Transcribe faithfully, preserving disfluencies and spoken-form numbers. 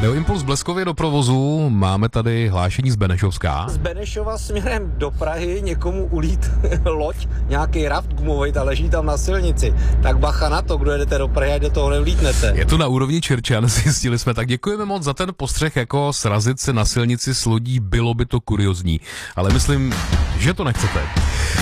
Rádio Impuls bleskově do provozu, máme tady hlášení z Benešovská. Z Benešova směrem do Prahy někomu ulít loď, nějaký raft gumovej, a leží tam na silnici. Tak bacha na to, kdo jedete do Prahy, ať do toho nevlítnete. Je to na úrovni Čirčan, zjistili jsme, tak děkujeme moc za ten postřeh, jako srazit se na silnici s lodí, bylo by to kuriozní, ale myslím, že to nechcete.